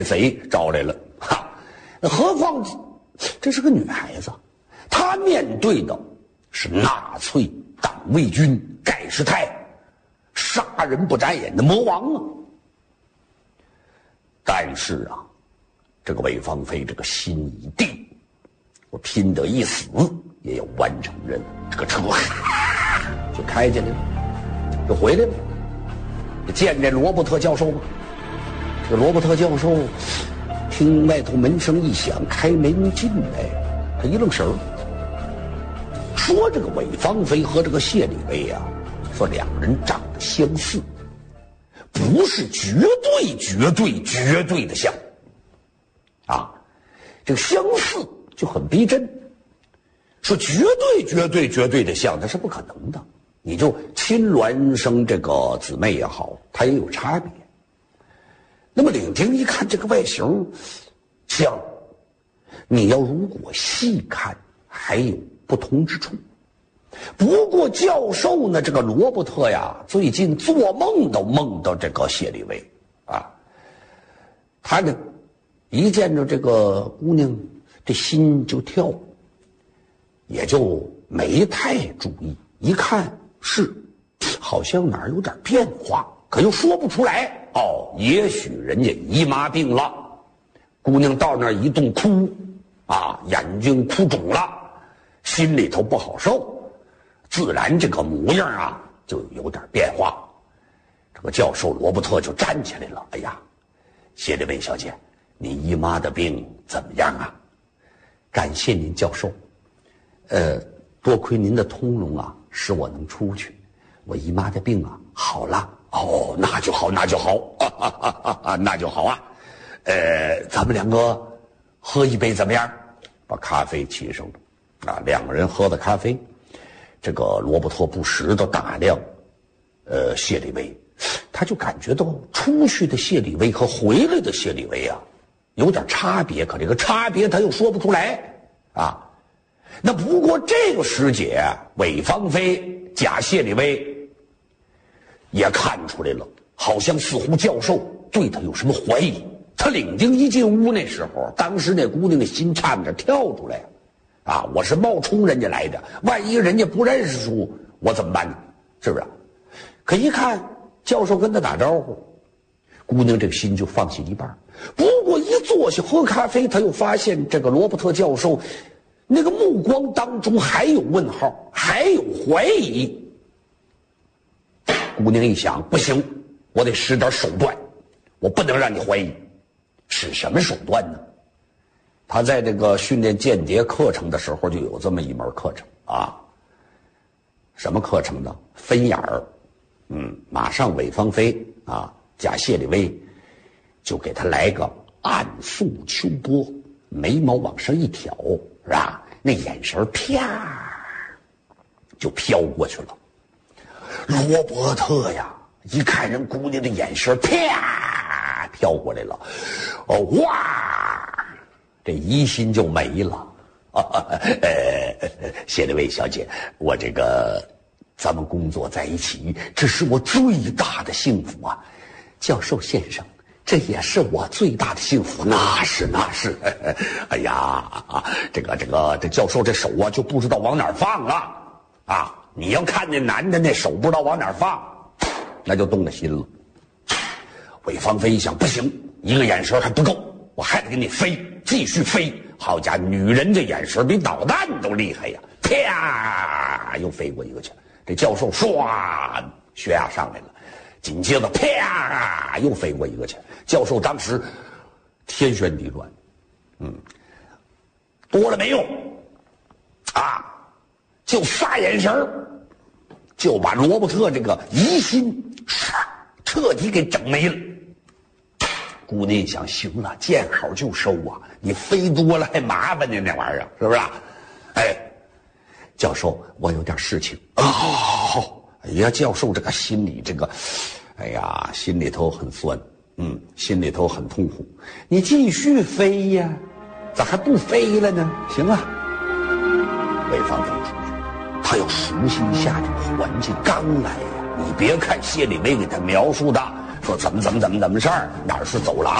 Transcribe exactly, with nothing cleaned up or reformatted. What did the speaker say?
贼招来了，哈！何况这是个女孩子，她面对的是纳粹党卫军盖世太，杀人不眨眼的魔王啊！但是啊，这个韦芳菲这个心已定，我拼得一死也要完成任务。这个车就开进来了，就回来了，就见这罗伯特教授嘛。这个罗伯特教授听外头门声一响，开门进来，他一愣神儿，说这个韦芳菲和这个谢里威啊，说两人长得相似，不是绝对绝对绝对的像啊，这个相似就很逼真，说绝对绝对绝对的像那是不可能的，你就亲孪生这个姊妹也好，它也有差别。那么领丁一看这个外形像，你要如果细看还有不同之处。不过教授呢，这个罗伯特呀，最近做梦都梦到这个谢里威啊，他呢一见着这个姑娘，这心就跳，也就没太注意。一看是，好像哪儿有点变化，可又说不出来。哦，也许人家姨妈病了，姑娘到那儿一动哭，啊，眼睛哭肿了，心里头不好受，自然这个模样啊就有点变化。这个教授罗伯特就站起来了，哎呀，谢里威小姐，你姨妈的病怎么样啊？感谢您教授，呃，多亏您的通融啊，使我能出去，我姨妈的病啊好了。哦，那就好，那就好，啊啊啊啊，那就好啊。呃，咱们两个喝一杯怎么样？把咖啡沏上了，啊，两个人喝的咖啡。这个罗伯特不时的打量，呃，谢里威，他就感觉到出去的谢里威和回来的谢里威啊，有点差别，可这个差别他又说不出来啊。那不过这个时节，韦芳菲假谢里威。也看出来了，好像似乎教授对他有什么怀疑。他领丁一进屋那时候，当时那姑娘的心差点跳出来，啊，我是冒充人家来的，万一人家不认识出我怎么办呢？是不是？可一看教授跟他打招呼，姑娘这个心就放下一半。不过一坐下喝咖啡，他又发现这个罗伯特教授那个目光当中还有问号，还有怀疑。姑娘一想，不行，我得使点手段，我不能让你怀疑。使什么手段呢？他在这个训练间谍课程的时候就有这么一门课程啊。什么课程呢？分眼儿。嗯，马上韦芳菲啊，假谢里威就给他来个暗送秋波，眉毛往上一挑，是吧？那眼神啪就飘过去了。罗伯特呀，一看人姑娘的眼神，啪飘过来了，哦哇，这疑心就没了。啊、呃，谢里威小姐，我这个咱们工作在一起，这是我最大的幸福啊。教授先生，这也是我最大的幸福。那是那是，哎呀啊，这个这个这教授这手啊就不知道往哪儿放了啊。你要看那男的那手不知道往哪儿放，那就动了心了。韦芳菲一想，不行，一个眼神还不够，我还得给你飞，继续飞。好家伙，女人这眼神比导弹都厉害呀！啪，又飞过一个去。这教授唰，血压上来了，紧接着啪，又飞过一个去。教授当时天旋地转，嗯，多了没用啊！就仨眼神就把罗伯特这个疑心彻底给整没了。姑娘一想，行了，见好就收啊，你飞多了还麻烦呢，那玩意儿是不是？哎，教授，我有点事情啊。好好好，哎呀，教授这个心里这个，哎呀，心里头很酸，嗯，心里头很痛苦。你继续飞呀，咋还不飞了呢？行啊，潍坊飞出去。他要熟悉一下这个环境，刚来呀。你别看谢里威给他描述的，说怎么怎么怎么怎么事儿，哪儿是走廊，